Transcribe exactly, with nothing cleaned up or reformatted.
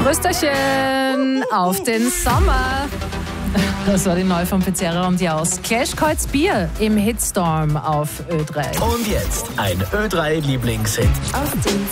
Prösterchen auf den Sommer. Das war die neue von Pizzeria und Jaus. Clash Kreuz Bier im Hitstorm auf Ö drei. Und jetzt ein Ö drei Lieblingshit. Auf den